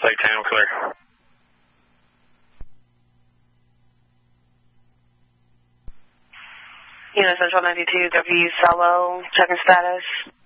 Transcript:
Lake Town, clear. Unit Central 92, W Solo, checking status.